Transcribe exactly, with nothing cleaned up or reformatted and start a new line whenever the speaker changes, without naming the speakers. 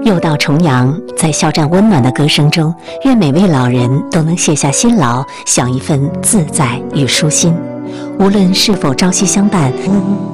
又到重阳，在肖战温暖的歌声中，愿每位老人都能卸下辛劳，享一份自在与舒心。无论是否朝夕相伴，